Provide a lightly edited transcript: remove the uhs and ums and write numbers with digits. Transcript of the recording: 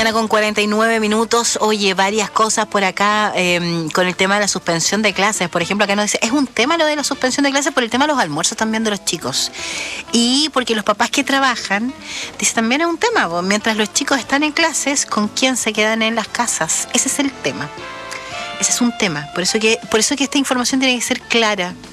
mañana con 49 minutos. Oye, varias cosas por acá con el tema de la suspensión de clases. Por ejemplo, acá nos dice, es un tema lo de la suspensión de clases por el tema de los almuerzos también de los chicos. Y porque los papás que trabajan, dice, también es un tema, pues, mientras los chicos están en clases, ¿con quién se quedan en las casas? Ese es el tema. Ese es un tema. Por eso que esta información tiene que ser clara.